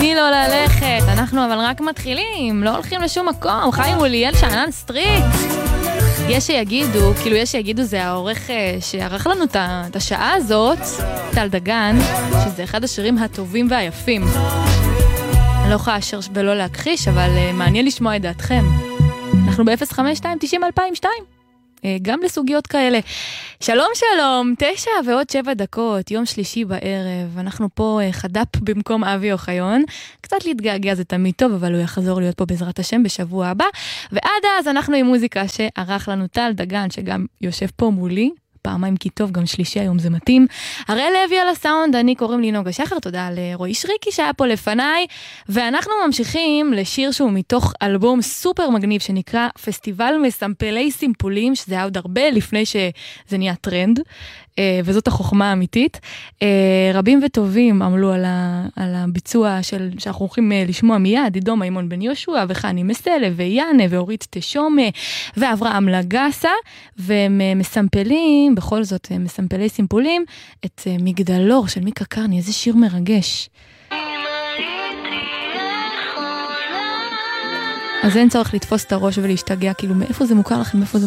תני לו ללכת, אנחנו אבל רק מתחילים, לא הולכים לשום מקום, חיים אוליאל שאנן סטריט. יש שיגידו זה העורך שערך לנו את השעה הזאת, טל דגן, שזה אחד השירים הטובים והיפים. אני לא יכולה לשרש ולא להכחיש, אבל מעניין לשמוע את דעתכם. אנחנו ב-052-90-2002, גם לסוגיות כאלה. שלום שלום, 9 ועוד 7 דקות, יום שלישי בערב. אנחנו פה חד"פ במקום אבי אוחיון. קצת להתגעגע זה תמיד טוב, אבל הוא יחזור להיות פה בעזרת השם בשבוע הבא. ועד אז אנחנו עם מוזיקה שערך לנו טל דגן, שגם יושב פה מולי. פעמיים כי טוב, גם שלישי היום זה מתאים. הראל לוי על הסאונד, אני קוראים לי נוגה שחר, תודה לרועי שריקי שהיה פה לפניי, ואנחנו ממשיכים לשיר שהוא מתוך אלבום סופר מגניב, שנקרא פסטיבל מסמפלי סימפולים, שזה היה עוד הרבה לפני שזה נהיה טרנד, וזאת החוכמה האמיתית. רבים וטובים עמלו על הביצוע שאנחנו הולכים לשמוע מיד, עידו מימון בן יהושע, וחני מסלה, ויאנה, ואורית תשומה, ואברהם לגסה, והם מסמפלים, בכל זאת מסמפלי סימפולים, את מגדלור של מיקה קרני, איזה שיר מרגש. אז אין צורך לתפוס את הראש ולהשתגע, כאילו מאיפה זה מוכר לכם, מאיפה זה